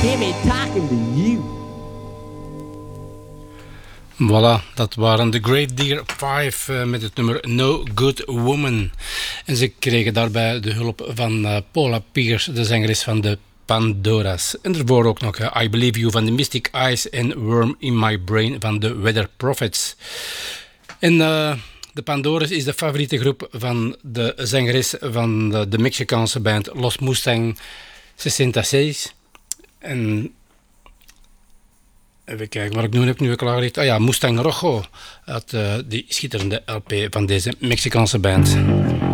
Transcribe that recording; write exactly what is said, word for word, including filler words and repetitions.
hear me talking to you. Voilà, dat waren de Great Deer Five uh, met het nummer No Good Woman. En ze kregen daarbij de hulp van uh, Paula Pierce, de zangeres van de Pandora's. En daarvoor ook nog uh, I Believe You van de Mystic Eyes en Worm in My Brain van de Weather Prophets. En uh, de Pandora's is de favoriete groep van de zangeres van de, de Mexicaanse band Los Mustang zesenzestig. En even kijken wat ik nu heb nu klaar ligt. Ah ja, Mustang Rojo. Uit uh, die schitterende L P van deze Mexicaanse band.